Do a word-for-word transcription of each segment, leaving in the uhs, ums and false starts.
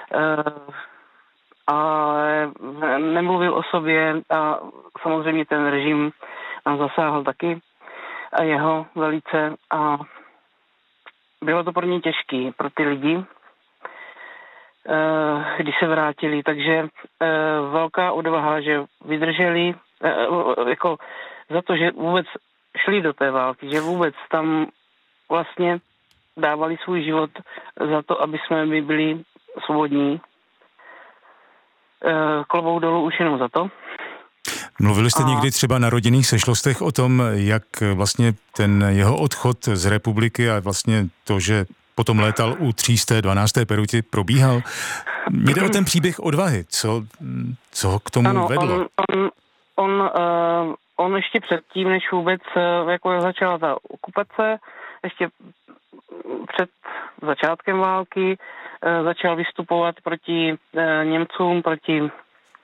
ale nemluvil o sobě a samozřejmě ten režim nám zasáhl taky a jeho velice a bylo to pro ně těžký, pro ty lidi, když se vrátili, takže velká odvaha, že vydrželi, jako za to, že vůbec šli do té války, že vůbec tam vlastně dávali svůj život za to, aby jsme my byli svobodní. Klobouk dolů už jenom za to. Mluvili jste a... někdy třeba na rodinných sešlostech o tom, jak vlastně ten jeho odchod z republiky a vlastně to, že potom létal u tří sté dvanácté peruty, probíhal? Mně jde o ten příběh odvahy. Co, co ho k tomu ano, vedlo? On, on, on, uh, on ještě předtím, než vůbec uh, jako začala ta okupace, ještě před začátkem války uh, začal vystupovat proti uh, Němcům, proti uh,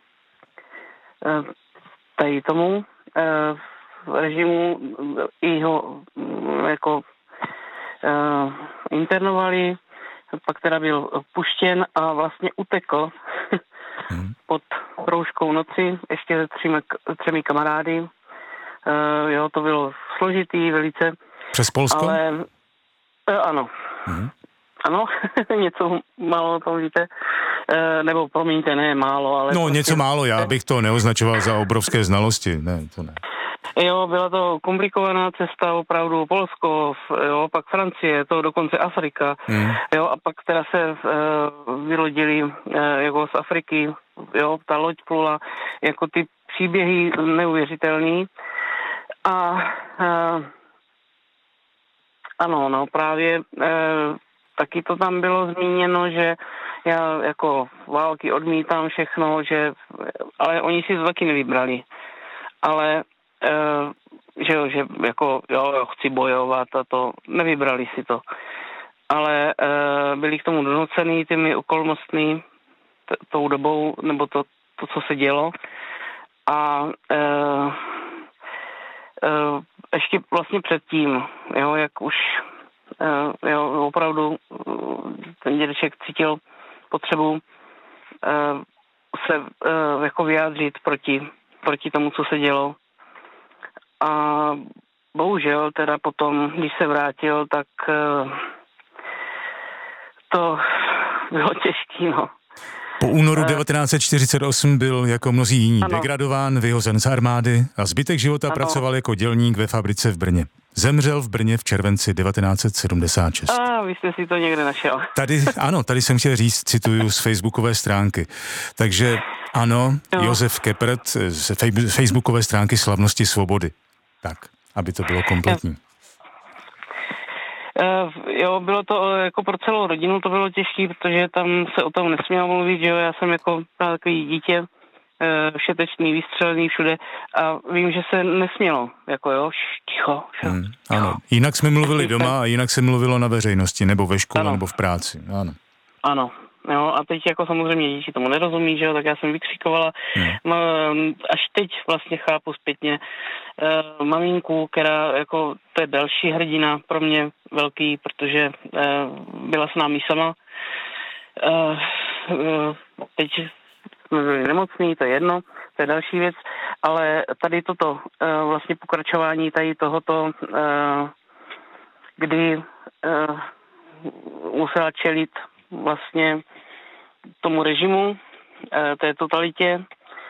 tady tomu uh, režimu, i ho uh, jako uh, internovali, pak teda byl puštěn a vlastně utekl hmm. pod rouškou noci, ještě se třemi, třemi kamarády. Uh, jo, to bylo složitý velice. Přes Polsko? Ale uh, ano. Hmm. Ano, něco málo o tom víte. Uh, nebo promiňte, ne málo, ale... No prostě... něco málo, já bych to neoznačoval za obrovské znalosti. Ne, to ne. Jo, byla to komplikovaná cesta, opravdu Polsko, jo, pak Francie, to dokonce Afrika, mm. jo, a pak teda se uh, vylodili uh, jako z Afriky, jo, ta loď plula, jako ty příběhy neuvěřitelný. A uh, ano, no právě uh, taky to tam bylo zmíněno, že já jako války odmítám všechno, že, ale oni si to taky nevybrali. Ale Uh, že jo, že jako jo, chci bojovat a to, nevybrali si to. Ale uh, byli k tomu donucený těmi okolnostmi, t- tou dobou, nebo to, to, co se dělo. A uh, uh, ještě vlastně předtím, jo, jak už uh, jo, opravdu uh, ten dědeček cítil potřebu uh, se uh, jako vyjádřit proti, proti tomu, co se dělo. A bohužel teda potom, když se vrátil, tak uh, to bylo těžký, no. Po únoru devatenáct set čtyřicet osm byl jako mnozí jiní ano. degradován, vyhozen z armády a zbytek života ano. pracoval jako dělník ve fabrice v Brně. Zemřel v Brně v červenci devatenáct set sedmdesát šest. A vy jste si to někde našel. Tady, ano, tady jsem chtěl říct, cituju z facebookové stránky. Takže ano, no. Josef Keppert z facebookové stránky Slavnosti svobody. Tak, aby to bylo kompletní. Uh, jo, bylo to jako pro celou rodinu, to bylo těžké, protože tam se o tom nesmělo mluvit, že jo, já jsem jako takový dítě, uh, všetečný, vystřelený všude a vím, že se nesmělo, jako jo, š, ticho, š, hmm, ano, jinak jsme mluvili doma a jinak se mluvilo na veřejnosti, nebo ve škole, ano. nebo v práci, ano. Ano. Jo, a teď jako samozřejmě děti tomu nerozumí, že jo, tak já jsem vykřikovala. Hmm. Až teď vlastně chápu zpětně uh, maminku, která jako to je další hrdina pro mě velký, protože uh, byla s námi sama. Uh, uh, teď jsme byli nemocní, to je jedno, to je další věc, ale tady toto uh, vlastně pokračování tady tohoto, uh, kdy uh, musela čelit vlastně tomu režimu, té totalitě.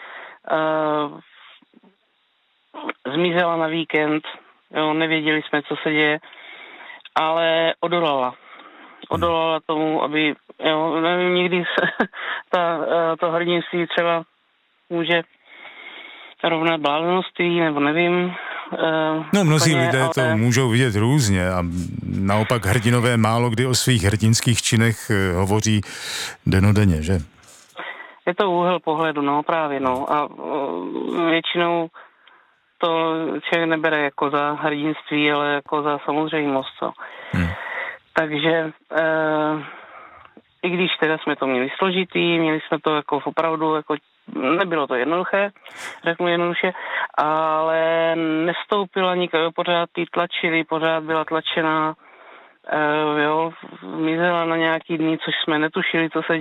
Zmizela na víkend, jo, nevěděli jsme, co se děje, ale odolala. Odolala tomu, aby, jo, nevím, někdy se ta, to hrdinství třeba může rovnat blázenství, nebo nevím. No mnozí lidé ale... to můžou vidět různě a naopak hrdinové málo kdy o svých hrdinských činech hovoří denodenně, že? Je to úhel pohledu, no právě, no. A většinou to člověk nebere jako za hrdinství, ale jako za samozřejmost, co. Hmm. Takže e, i když teda jsme to měli složitý, měli jsme to jako opravdu jako nebylo to jednoduché, řeknu jednoduše, ale nestoupila nikdo, pořád jí tlačili, pořád byla tlačená, uh, jo, mizela na nějaký dny, což jsme netušili, co se